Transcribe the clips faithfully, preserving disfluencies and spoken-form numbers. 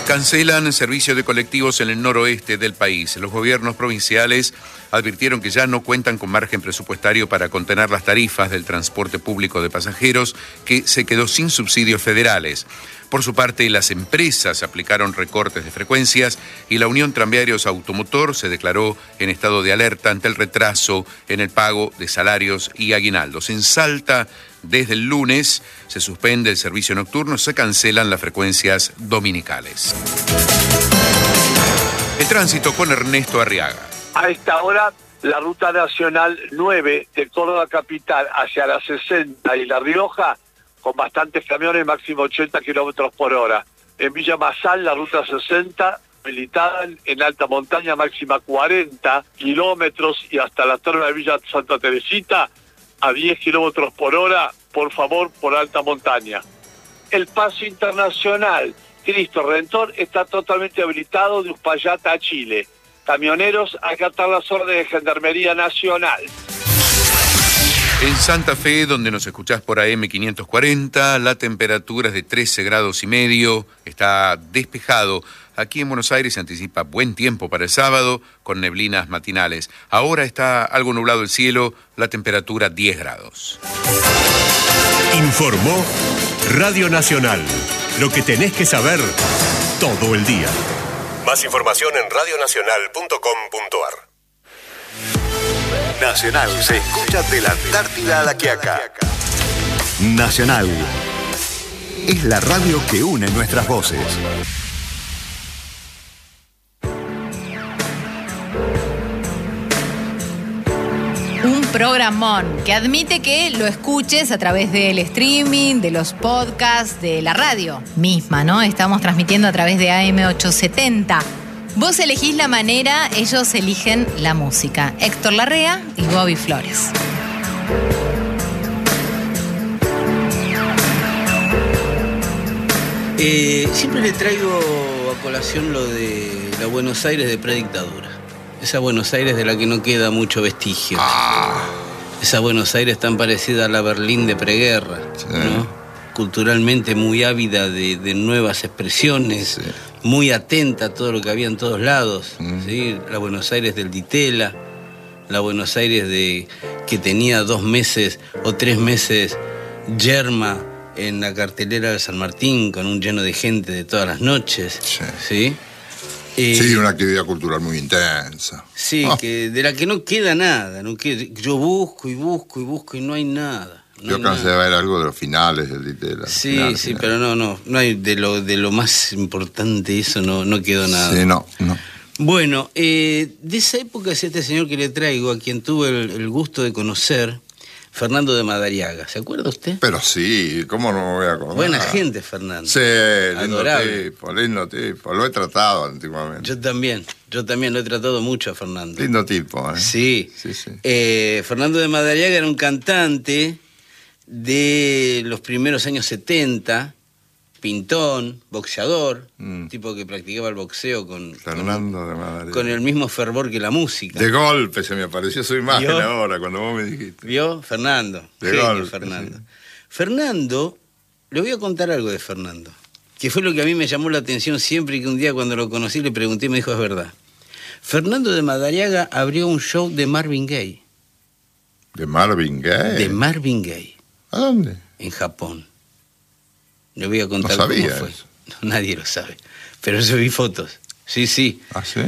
Cancelan servicio de colectivos en el noroeste del país. Los gobiernos provinciales advirtieron que ya no cuentan con margen presupuestario para contener las tarifas del transporte público de pasajeros, que se quedó sin subsidios federales. Por su parte, las empresas aplicaron recortes de frecuencias y la Unión Tranviarios Automotor se declaró en estado de alerta ante el retraso en el pago de salarios y aguinaldos. En Salta, desde el lunes, se suspende el servicio nocturno, se cancelan las frecuencias dominicales. El tránsito con Ernesto Arriaga. A esta hora, la ruta nacional nueve de Córdoba Capital hacia la sesenta y La Rioja, con bastantes camiones, máximo ochenta kilómetros por hora. En Villa Masal, la ruta sesenta, habilitada en alta montaña, máxima cuarenta kilómetros, y hasta la terma de Villa Santa Teresita, a diez kilómetros por hora, por favor, por alta montaña. El paso internacional Cristo Redentor está totalmente habilitado de Uspallata a Chile. Camioneros, acatar las órdenes de Gendarmería Nacional. En Santa Fe, donde nos escuchás por A M quinientos cuarenta, la temperatura es de trece grados y medio, está despejado. Aquí en Buenos Aires se anticipa buen tiempo para el sábado, con neblinas matinales. Ahora está algo nublado el cielo, la temperatura diez grados. Informó Radio Nacional. Lo que tenés que saber todo el día. Más información en radio nacional punto com punto ar. Nacional se escucha de la Antártida a la Quiaca. Nacional es la radio que une nuestras voces. Un programón que admite que lo escuches a través del streaming, de los podcasts, de la radio misma, ¿no? Estamos transmitiendo a través de A M ochocientos setenta. Vos elegís la manera, ellos eligen la música. Héctor Larrea y Bobby Flores. Eh, siempre le traigo a colación lo de la Buenos Aires de predictadura. Esa Buenos Aires de la que no queda mucho vestigio. Ah. Esa Buenos Aires tan parecida a la Berlín de preguerra, sí, ¿no? Culturalmente muy ávida de, de nuevas expresiones, sí, muy atenta a todo lo que había en todos lados, mm. ¿sí? La Buenos Aires del Ditela, la Buenos Aires de que tenía dos meses o tres meses yerma en la cartelera de San Martín con un lleno de gente de todas las noches, sí, ¿sí? Eh, sí, una actividad cultural muy intensa. Sí, oh. que de la que no queda nada, no queda, yo busco y busco y busco y no hay nada. No yo hay cansé nada. de ver algo de los finales del Ditela. Sí, final, sí, final. pero no, no, no hay de lo de lo más importante, eso no, no quedó nada. Sí, no, no. Bueno, eh, de esa época es este señor que le traigo, a quien tuve el, el gusto de conocer, Fernando de Madariaga. ¿Se acuerda usted? Pero sí, ¿cómo no me voy a acordar? Buena gente, Fernando. Sí, lindo adorable tipo, lindo tipo. Lo he tratado antiguamente. Yo también, yo también lo he tratado mucho a Fernando. Lindo tipo, ¿eh? Sí. Sí, sí. Eh, Fernando de Madariaga era un cantante de los primeros años setenta, pintón, boxeador, mm. tipo que practicaba el boxeo con, Fernando con, de Madariaga. con el mismo fervor que la música. De golpe se me apareció su imagen ¿Vio? ahora, cuando vos me dijiste. ¿Vio? Fernando. De Genio, golpe, Fernando. sí. Fernando, le voy a contar algo de Fernando, que fue lo que a mí me llamó la atención siempre, y que un día cuando lo conocí le pregunté y me dijo, es verdad. Fernando de Madariaga abrió un show de Marvin Gaye. ¿De Marvin Gaye? De Marvin Gaye. ¿A dónde? En Japón. Le voy a contar no sabía cómo fue. Eso. No, nadie lo sabe. Pero yo vi fotos. Sí, sí. ¿Ah, sí?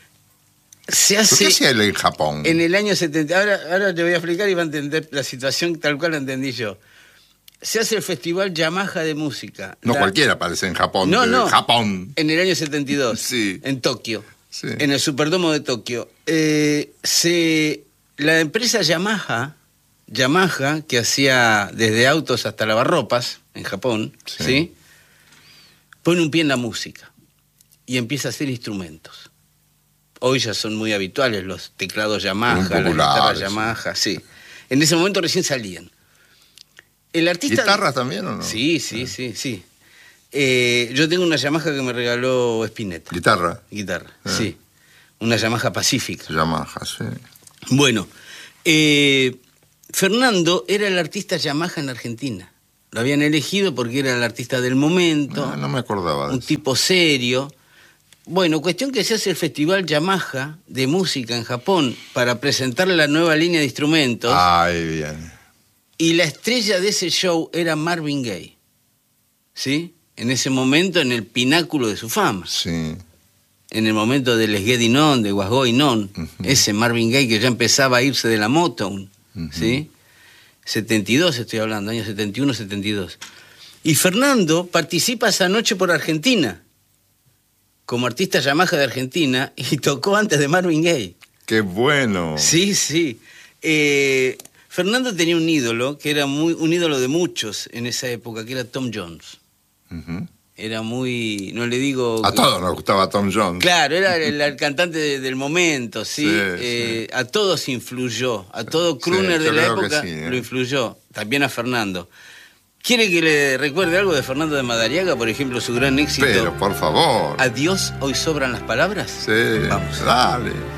Se hace... ¿Qué hacía él en Japón? En el año setenta. Ahora, ahora te voy a explicar y va a entender la situación tal cual la entendí yo. Se hace el Festival Yamaha de Música. No la... cualquiera aparece en Japón. No, no. Japón. En el año setenta y dos. Sí. En Tokio. Sí. En el Superdomo de Tokio. Eh, se... La empresa Yamaha... Yamaha, que hacía desde autos hasta lavarropas en Japón, sí. ¿sí? Pone un pie en la música y empieza a hacer instrumentos. Hoy ya son muy habituales los teclados Yamaha, las guitarras Yamaha, sí. En ese momento recién salían. El artista... ¿Guitarras también o no? Sí, sí, sí, sí. Eh, yo tengo una Yamaha que me regaló Spinetta. ¿Guitarra? Guitarra, eh. sí. Una Yamaha Pacífica. Yamaha, sí. Bueno, eh... Fernando era el artista Yamaha en Argentina. Lo habían elegido porque era el artista del momento. No, no me acordaba de Un eso. tipo serio. Bueno, cuestión que se hace el Festival Yamaha de música en Japón para presentar la nueva línea de instrumentos. Ay, bien. Y la estrella de ese show era Marvin Gaye. ¿Sí? En ese momento, en el pináculo de su fama. Sí. En el momento del Let's Get It On, de What's Going On. Uh-huh. Ese Marvin Gaye que ya empezaba a irse de la Motown. Uh-huh. ¿Sí? setenta y dos estoy hablando, años setenta y uno, setenta y dos. Y Fernando participa esa noche por Argentina, como artista Yamaha de Argentina, y tocó antes de Marvin Gaye. ¡Qué bueno! Sí, sí. Eh, Fernando tenía un ídolo, que era muy, un ídolo de muchos en esa época, que era Tom Jones. Uh-huh. Era muy, no le digo... A todos nos gustaba Tom Jones. Claro, era el, el cantante de, del momento, ¿sí? Sí, eh, sí. A todos influyó, a todo Sí, crooner yo de la creo que época sí, ¿eh? lo influyó, también a Fernando. ¿Quiere que le recuerde algo de Fernando de Madariaga, por ejemplo, su gran éxito? Pero, por favor. Adiós, hoy sobran las palabras. Sí, Vamos. dale.